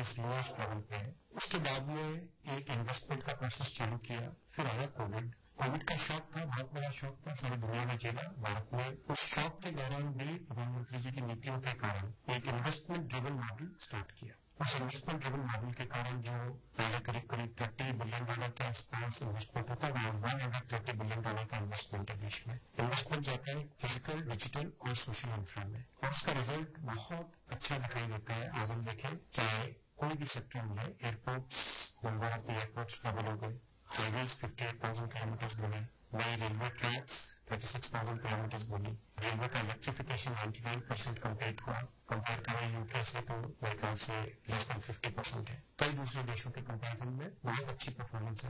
वापस lowest level पे है। उसके बाद में एक इन्वेस्टमेंट का प्रोसेस चालू किया, फिर आया कोविड का शॉक था, बहुत बड़ा शॉक था, सारी दुनिया में झेला। भारत में उस शॉक के दौरान भी प्रधानमंत्री जी की नीतियों के कारण एक इन्वेस्टमेंट ड्रिवन मॉडल स्टार्ट किया। उस इन्वेस्टमेंट ड्रिवन मॉडल के कारण जो पहले करीब $30 बिलियन के आसपास इन्वेस्टमेंट होता है, $130 बिलियन का इन्वेस्टमेंट है देश में। इन्वेस्टमेंट जाता है फिजिकल, डिजिटल और सोशल इंफ्रा में, और उसका रिजल्ट बहुत अच्छा दिखाई देता है। आज हम देखें चाहे कोई भी सेक्टर में, एयरपोर्ट्स, भारत एयरपोर्ट्स ट्रेवल हो गए, हाईवेज 58,000 किलोमीटर बने, नए रेलवे ट्रैक्स 36,000 किलोमीटर बनी, रेलवे का इलेक्ट्रिफिकेशन 99% कंप्लीट हुआ। कंपेयर करें यूके से तो मेरे ख्याल से लेस देन 50% है। कई दूसरे देशों के कंपेरिजन में बहुत अच्छी परफॉर्मेंस है।